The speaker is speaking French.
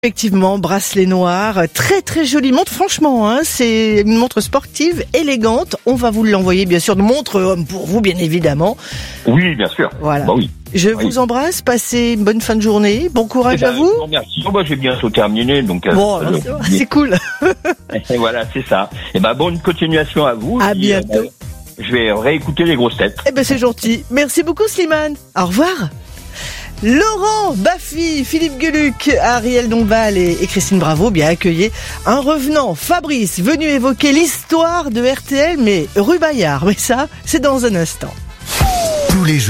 Effectivement, bracelet noir, très très jolie montre, franchement, hein, c'est une montre sportive, élégante. On va vous l'envoyer, bien sûr, de montre homme pour vous, bien évidemment. Oui, bien sûr. Voilà. Bah oui. Je vous embrasse, passez une bonne fin de journée, bon courage à vous. Merci. J'ai bientôt terminé, donc. Bon, c'est cool. Et voilà, c'est ça. Et bonne continuation à vous. À bientôt. Je vais réécouter les grosses têtes. C'est gentil. Merci beaucoup, Slimane. Au revoir. Laurent Baffy, Philippe Gueluc, Ariel Dombal et Christine Bravo, bien accueillis. Un revenant, Fabrice, venu évoquer l'histoire de RTL, mais rue Bayard. Mais ça, c'est dans un instant. Tous les jours.